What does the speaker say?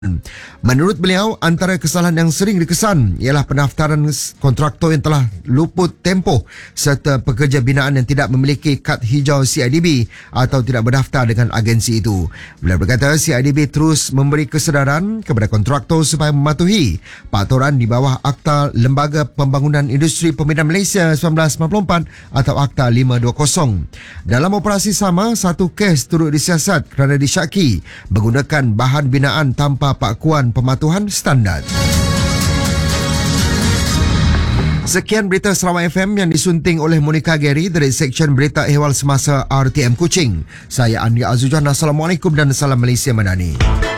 Menurut beliau, antara kesalahan yang sering dikesan ialah pendaftaran kontraktor yang telah luput tempoh serta pekerja binaan yang tidak memiliki kad hijau CIDB atau tidak berdaftar dengan agensi itu. Beliau berkata CIDB terus memberi kesedaran kepada kontraktor supaya mematuhi peraturan di bawah Akta Lembaga Pembangunan Industri Pemindahan Malaysia 1994 atau Akta 520. Dalam operasi sama, satu kes turut disiasat kerana disyaki menggunakan bahan binaan tanpa pengakuan pematuhan standard. Sekian berita Sarawak FM yang disunting oleh Monica Gary dari Seksyen Berita Ehwal Semasa RTM Kuching. Saya Andi Azujan. Assalamualaikum dan salam Malaysia Madani.